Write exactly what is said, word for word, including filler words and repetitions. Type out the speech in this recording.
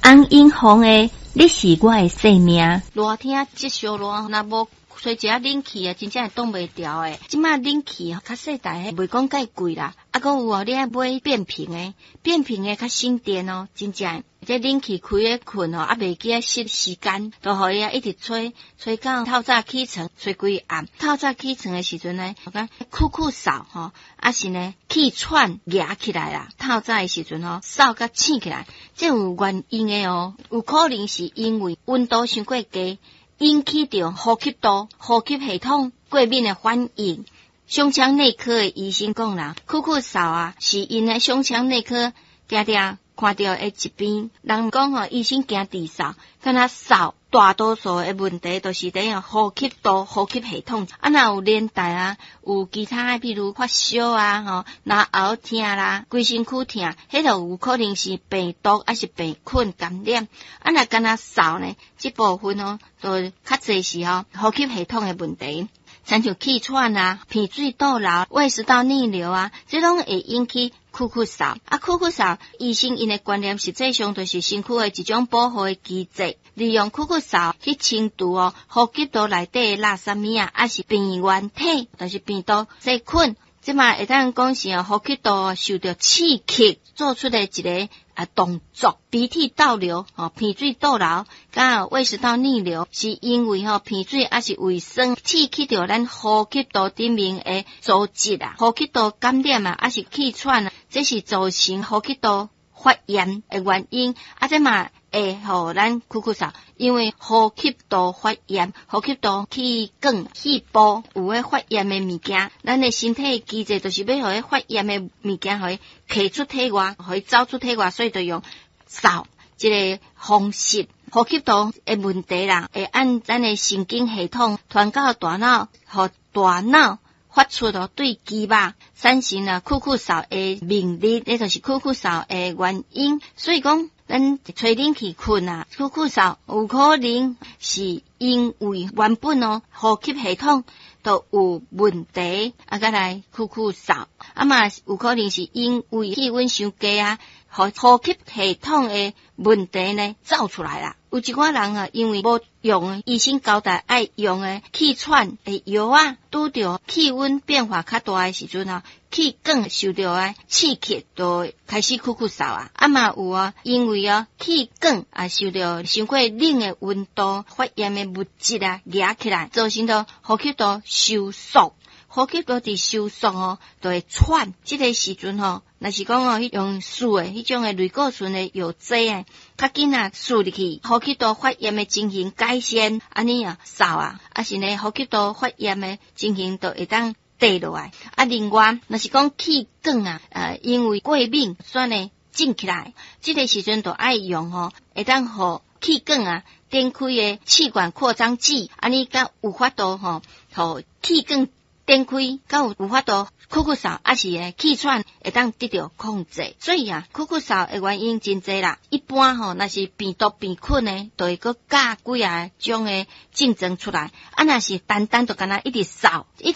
红英红诶，你是我诶生命。 热天即烧热，若无吹一下冷气啊，真正会挡袂牢诶。即马冷气较细台诶，袂讲介贵啦。啊，搁有哦，你爱买变频诶，变频诶较省电哦，真正。这冷气开咧困哦，啊袂记啊熄时间，就互伊啊一直吹，吹到透早起床，吹规暗。透早起床诶时阵呢，我讲酷酷扫吼，啊是呢气喘压起来啦。透早诶时阵吼，扫甲醒起来，这有原因诶哦，有可能是因为温度伤过低，引起着呼吸道、呼吸系统过敏诶反应。胸腔内科诶医生讲啦，酷酷扫啊是因诶胸腔内科定定看到诶疾病，人讲吼，医生惊治扫，敢若扫大多数诶问题都是伫呼吸道、呼吸系统。啊，若有连带啊，有其他诶，譬如发烧啊，吼，然后痛啦，规身躯痛，迄就有可能是病毒，还是病菌感染。啊，若敢若扫呢，即部分哦，都较侪是吼呼吸系统诶问题。亲像气喘啊、鼻水倒流、胃食道逆流啊，这拢会引起酷酷扫。啊，酷酷扫，医生因的观念实际上就是身躯的一种保护的机制，利用酷酷扫去清除哦呼吸道内底的垃圾物啊，还是病原体，就是病毒、细菌。即嘛会当讲是哦，呼吸道受到刺激做出的一个啊动作，鼻涕倒流哦，鼻水倒流，甲胃食道逆流，是因为吼、哦、鼻水还是胃酸刺激到咱呼吸道顶面的组织啊，呼吸道感染啊，还是气喘啊，这是造成呼吸道发炎的原因。啊，这嘛会互咱酷酷扫，因为呼吸道发炎，呼吸道气管、气部有诶发炎诶物件，咱诶身体机制就是要互迄发炎诶物件，互伊排出体外，互伊走出体外，所以就用扫即个方式。呼吸道诶问题啦，会按咱诶神经系统传到大脑，互大脑发出了对肌肉产生了酷酷扫诶命令，这就是酷酷扫诶原因。所以讲，咱吹冷气困啊，酷酷扫有可能是因为原本哦呼吸系统都有问题，啊，再来酷酷扫，啊嘛有可能是因为气温伤低啊，呼呼吸系统诶问题呢走出来啦。有一寡人啊，因为无用医生交代爱用诶气喘诶药啊，拄着气温变化较大诶时阵啊，气管受到诶刺激，就开始酷酷扫啊。啊嘛有啊，因为啊气管啊受到伤过冷诶温度发炎诶物质啊压起来，造成到呼吸道收缩。呼吸道伫收缩哦，就会喘。即个时阵吼，若是讲哦，用输诶，迄种诶类固醇诶药剂诶，较紧啊输入去，呼吸道发炎诶情形改善，安尼啊扫啊，啊是呢呼吸道发炎诶情形就会当低落来。啊，另外若是讲气管啊，呃，因为过敏酸呢进起来，即个时阵就爱用吼，会当互气管啊展开诶气管扩张剂，安尼甲有法度吼，互气管展开，甲有有法度酷酷扫，还是诶气喘会当得到控制。所以啊，酷酷扫诶原因真侪啦。一般吼，若是病毒病菌呢，就会个加几啊种诶症状出来。啊，若是单单就干那一直扫。